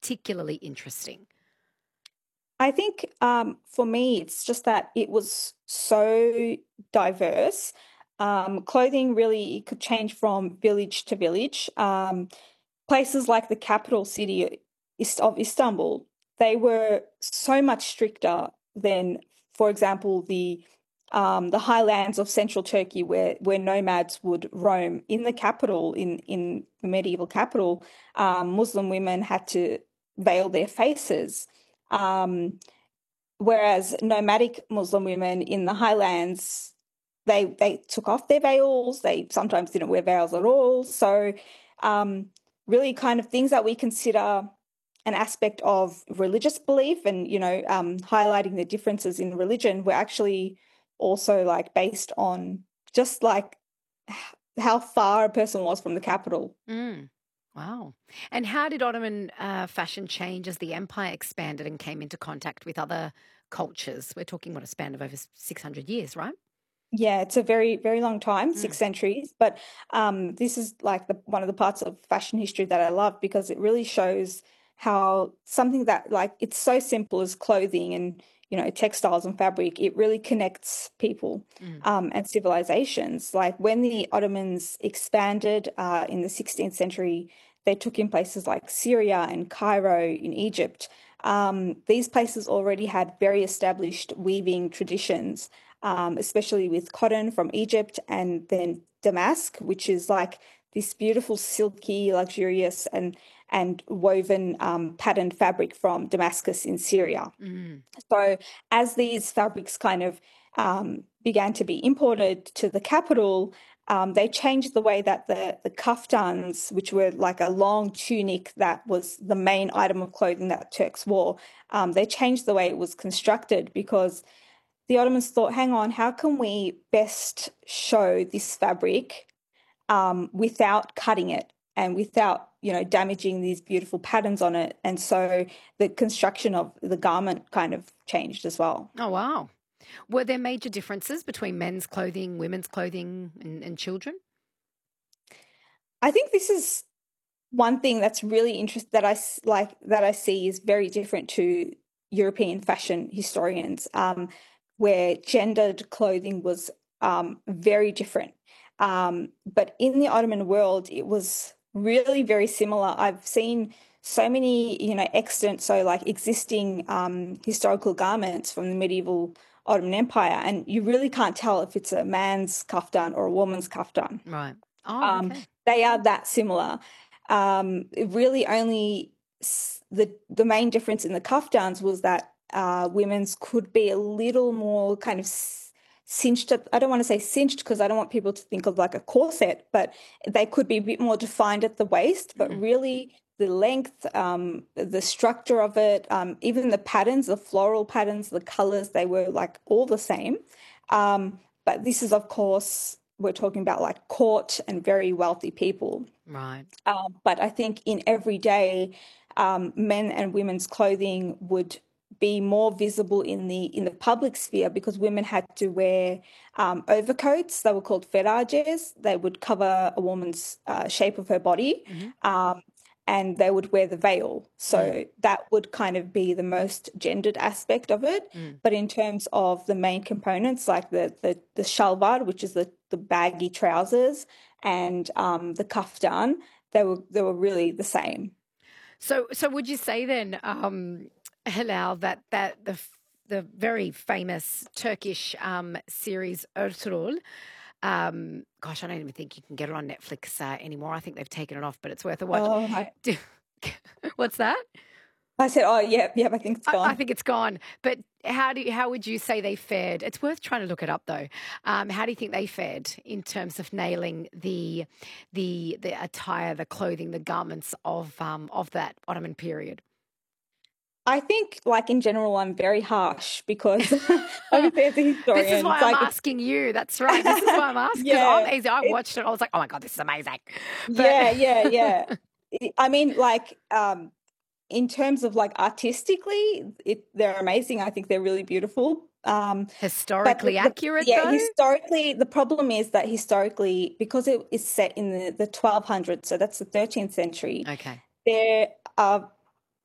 particularly interesting? I think for me, it's just that it was so diverse. Clothing really could change from village to village. Places like the capital city of Istanbul, they were so much stricter than, for example, the highlands of central Turkey, where nomads would roam. In the capital, in the medieval capital, Muslim women had to veil their faces. Um, Whereas nomadic Muslim women in the highlands, they took off their veils. They sometimes didn't wear veils at all. So, um, really, kind of things that we consider an aspect of religious belief, and highlighting the differences in religion, were actually also like based on just like how far a person was from the capital. Mm. Wow. And how did Ottoman fashion change as the empire expanded and came into contact with other cultures? We're talking, what, a span of over 600 years, right? Yeah, it's a very, very long time, Mm. 6 centuries. But this is like one of the parts of fashion history that I love, because it really shows how something that, like, it's so simple as clothing and, textiles and fabric, it really connects people Mm. and civilizations. Like when the Ottomans expanded in the 16th century, they took in places like Syria and Cairo in Egypt. These places already had very established weaving traditions, especially with cotton from Egypt, and then damask, which is like this beautiful, silky, luxurious, and woven patterned fabric from Damascus in Syria. Mm. So as these fabrics kind of began to be imported to the capital, they changed the way that the kaftans, which were like a long tunic that was the main item of clothing that Turks wore, they changed the way it was constructed, because the Ottomans thought, hang on, how can we best show this fabric without cutting it and without, damaging these beautiful patterns on it? And so the construction of the garment kind of changed as well. Oh, wow. Were there major differences between men's clothing, women's clothing, and children? I think this is one thing that's really interesting that that I see is very different to European fashion historians, where gendered clothing was very different. But in the Ottoman world, it was really very similar. I've seen so many, extant, so like existing historical garments from the medieval Ottoman Empire, and you really can't tell if it's a man's kaftan or a woman's kaftan. Right. Oh, okay. They are that similar. It really only the main difference in the kaftans was that women's could be a little more kind of cinched. I don't want to say cinched because I don't want people to think of like a corset, but they could be a bit more defined at the waist. But Mm. really, the length, the structure of it, even the patterns, the floral patterns, the colors, they were like all the same. But this is, of course, we're talking about like court and very wealthy people. Right. But I think in everyday, men and women's clothing would be more visible in the public sphere, because women had to wear overcoats. They were called feraces. They would cover a woman's shape of her body. Hmm. And they would wear the veil. Mm. So that would kind of be the most gendered aspect of it. Mm. But in terms of the main components, like the shalvar, which is the baggy trousers, and the kaftan, they were really the same. So would you say then, Hilal, that the very famous Turkish series Ertugrul, gosh, I don't even think you can get it on Netflix anymore. I think they've taken it off, but it's worth a watch. Oh, What's that? I said, oh, yeah, yeah, I think it's I gone. think it's gone. But how would you say they fared? It's worth trying to look it up though. How do you think they fared in terms of nailing the attire, the clothing, the garments of that Ottoman period? I think, like in general, I'm very harsh because obviously as a This is historian, it's why I'm like, asking you. That's right. This is why I'm asking because I'm yeah, easy. I it's watched it. I was like, oh my god, this is amazing. But yeah, yeah, yeah. I mean, like, in terms of like artistically, they're amazing. I think they're really beautiful. But historically accurate yeah, though. historically, the problem is that historically, because it is set in the 1200s, so that's the 13th century, Okay. there are